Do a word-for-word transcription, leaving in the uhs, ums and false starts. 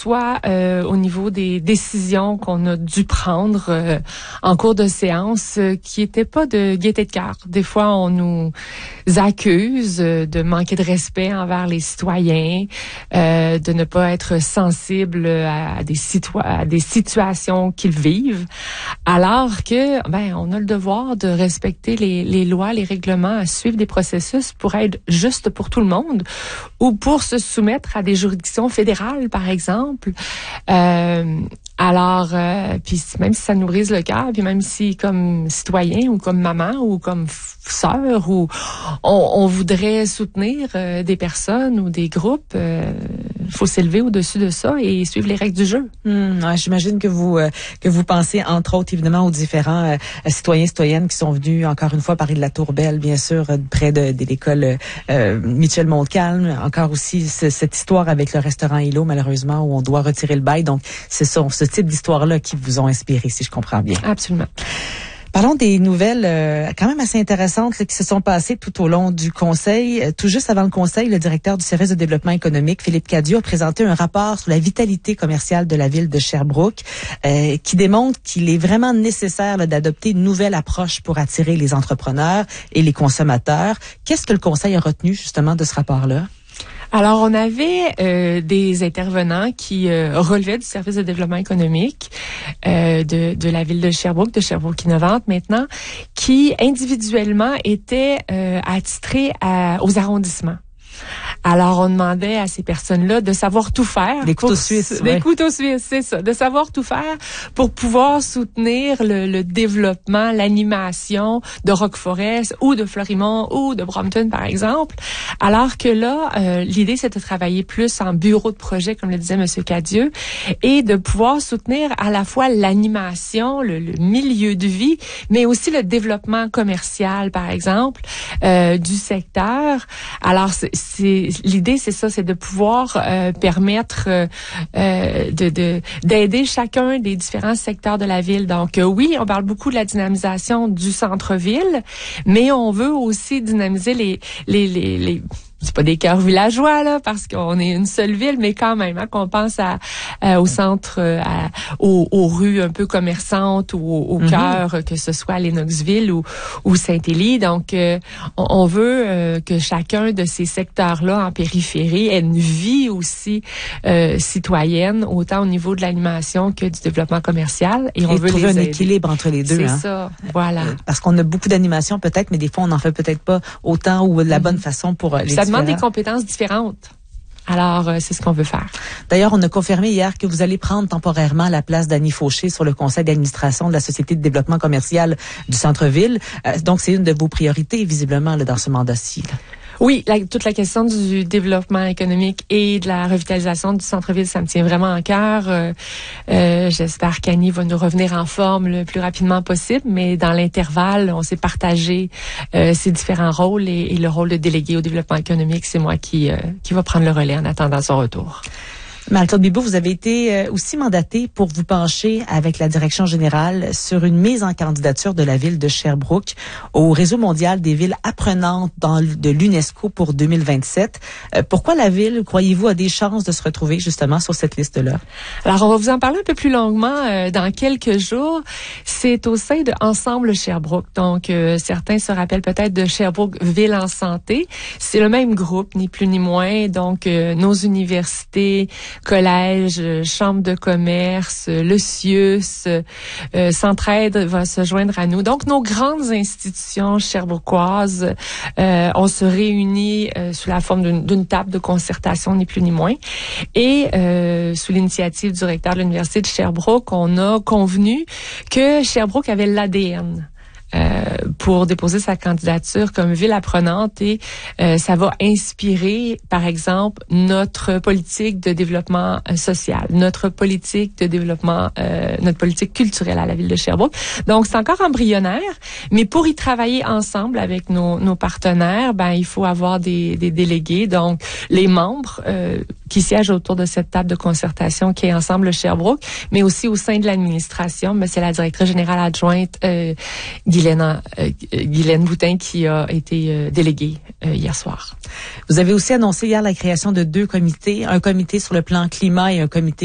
soit euh, au niveau des décisions qu'on a dû prendre euh, en cours de séance, euh, qui n'étaient pas de gaieté de cœur. Des fois, on nous accuse euh, de manquer de respect envers les citoyens, euh, de ne pas être sensible à, à des citoy- à des situations qu'ils vivent, alors que ben on a le devoir de respecter les, les lois, les règlements, à suivre des processus pour être juste pour tout le monde, ou pour se soumettre à des juridictions fédérales, par exemple. Euh, alors, euh, puis même si ça nous brise le cœur, puis même si comme citoyen ou comme maman ou comme sœur, ou on, on voudrait soutenir euh, des personnes ou des groupes, il euh, faut s'élever au-dessus de ça et suivre les règles du jeu. Mmh, ouais, j'imagine que vous euh, que vous pensez entre autres évidemment aux différents euh, citoyens citoyennes qui sont venus encore une fois parler de la Tour-Belle, bien sûr, euh, près de, de l'école euh, Michel Montcalm. Encore aussi c- cette histoire avec le restaurant Hilo, malheureusement, où on doit retirer le bail. Donc, ce sont ce type d'histoire-là qui vous ont inspiré, si je comprends bien. Absolument. Parlons des nouvelles euh, quand même assez intéressantes là, qui se sont passées tout au long du Conseil. Euh, tout juste avant le Conseil, le directeur du service de développement économique, Philippe Cadieux, a présenté un rapport sur la vitalité commerciale de la ville de Sherbrooke euh, qui démontre qu'il est vraiment nécessaire là, d'adopter une nouvelle approche pour attirer les entrepreneurs et les consommateurs. Qu'est-ce que le Conseil a retenu justement de ce rapport-là? Alors, on avait euh, des intervenants qui euh, relevaient du service de développement économique euh, de, de la ville de Sherbrooke, de Sherbrooke Innovante maintenant, qui individuellement étaient euh, attitrés à, aux arrondissements. Alors, on demandait à ces personnes-là de savoir tout faire. Des couteaux suisses. Des ouais. couteaux suisses, c'est ça. De savoir tout faire pour pouvoir soutenir le, le développement, l'animation de Roqueforest ou de Florimont ou de Brompton, par exemple. Alors que là, euh, l'idée, c'est de travailler plus en bureau de projet, comme le disait M. Cadieux, et de pouvoir soutenir à la fois l'animation, le, le milieu de vie, mais aussi le développement commercial, par exemple, euh, du secteur. Alors, c'est, c'est l'idée, c'est ça, c'est de pouvoir euh, permettre euh, euh, de, de d'aider chacun des différents secteurs de la ville. Donc, euh, oui, on parle beaucoup de la dynamisation du centre-ville, mais on veut aussi dynamiser les les les, les c'est pas des cœurs villageois là, parce qu'on est une seule ville, mais quand même, hein, qu'on pense à, à au centre, à, aux, aux rues un peu commerçantes ou au, au mm-hmm. cœur, que ce soit à Lennoxville ou, ou Saint-Élie. Donc, euh, on, on veut euh, que chacun de ces secteurs-là en périphérie ait une vie aussi euh, citoyenne, autant au niveau de l'animation que du développement commercial. Et, Et on veut trouver les un aider. équilibre entre les deux. C'est hein. ça, voilà. Euh, parce qu'on a beaucoup d'animation peut-être, mais des fois on n'en fait peut-être pas autant ou de la mm-hmm. bonne façon pour les Ça demande des compétences différentes. Alors, euh, c'est ce qu'on veut faire. D'ailleurs, on a confirmé hier que vous allez prendre temporairement la place d'Annie Fauché sur le conseil d'administration de la Société de développement commercial du centre-ville. Euh, donc, c'est une de vos priorités, visiblement, là, dans ce mandat-ci. Là. Oui, la, toute la question du développement économique et de la revitalisation du centre-ville, ça me tient vraiment à cœur. Euh, euh, j'espère qu'Annie va nous revenir en forme le plus rapidement possible, mais dans l'intervalle, on s'est partagé euh, ces différents rôles et, et le rôle de délégué au développement économique, c'est moi qui, euh, qui va prendre le relais en attendant son retour. Marie-Claude Bibeau, vous avez été aussi mandatée pour vous pencher avec la direction générale sur une mise en candidature de la ville de Sherbrooke au réseau mondial des villes apprenantes dans, de l'UNESCO pour deux mille vingt-sept. Pourquoi la ville, croyez-vous, a des chances de se retrouver justement sur cette liste-là? Alors, on va vous en parler un peu plus longuement euh, dans quelques jours. C'est au sein de Ensemble Sherbrooke. Donc, euh, certains se rappellent peut-être de Sherbrooke Ville en santé. C'est le même groupe, ni plus ni moins. Donc, euh, nos universités, collège, chambre de commerce, le C I U S, euh, Centraide va se joindre à nous. Donc, nos grandes institutions sherbrookoises, euh, on se réunit euh, sous la forme d'une, d'une table de concertation, ni plus ni moins. Et euh, sous l'initiative du recteur de l'Université de Sherbrooke, on a convenu que Sherbrooke avait l'A D N. Euh, pour déposer sa candidature comme ville apprenante et euh, ça va inspirer, par exemple, notre politique de développement euh, social, notre politique de développement, euh, notre politique culturelle à la ville de Sherbrooke. Donc, c'est encore embryonnaire, mais pour y travailler ensemble avec nos, nos partenaires, ben il faut avoir des, des délégués, donc les membres euh, qui siègent autour de cette table de concertation qui est Ensemble Sherbrooke, mais aussi au sein de l'administration, ben, c'est la directrice générale adjointe euh, Guylaine, euh, Guylaine Boutin qui a été euh, déléguée euh, hier soir. Vous avez aussi annoncé hier la création de deux comités, un comité sur le plan climat et un comité